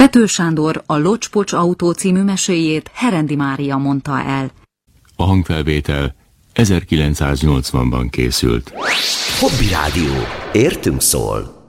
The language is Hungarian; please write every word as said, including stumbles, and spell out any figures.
Pető Sándor a Locs-Pocs autó című meséjét Herendi Mária mondta el. A hangfelvétel ezerkilencszáznyolcvanban készült. Hobby Rádió. Értünk szól.